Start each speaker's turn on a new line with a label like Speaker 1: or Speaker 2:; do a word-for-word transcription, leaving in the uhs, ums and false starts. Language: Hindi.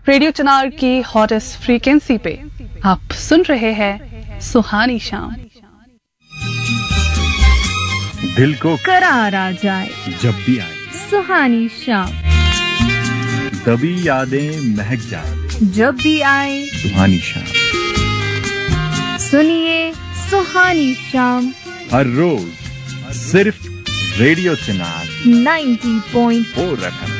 Speaker 1: रेडियो चिनार की हॉटेस्ट फ्रीक्वेंसी पे आप सुन रहे हैं सुहानी शाम।
Speaker 2: दिल को
Speaker 3: करार आ जाए
Speaker 2: जब भी आए,
Speaker 3: सुहानी शाम
Speaker 2: तभी यादें महक जाए,
Speaker 3: जब भी आए
Speaker 2: सुहानी शाम।
Speaker 3: सुनिए सुहानी शाम
Speaker 2: हर रोज सिर्फ रेडियो चिनार
Speaker 3: नब्बे पॉइंट
Speaker 2: फोर एफ एम।